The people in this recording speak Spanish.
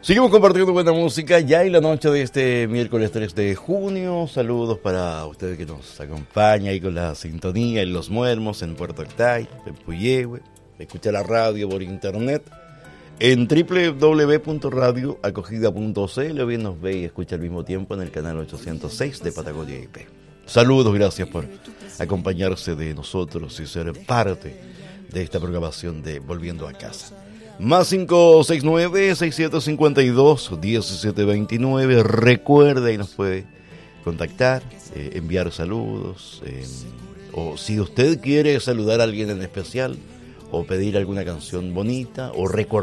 Seguimos compartiendo buena música ya en la noche de este miércoles 3 de junio. Saludos para ustedes que nos acompañan ahí con la sintonía en Los Muermos, en Puerto Octay, en Puyehue. Escucha la radio por internet en www.radioacogida.cl o bien nos ve y escucha al mismo tiempo en el canal 806 de Patagonia IP. Saludos, gracias por acompañarse de nosotros y ser parte de esta programación de Volviendo a Casa. Más 569-6752-1729. Recuerda y nos puede contactar, enviar saludos, o si usted quiere saludar a alguien en especial, o pedir alguna canción bonita, o recordar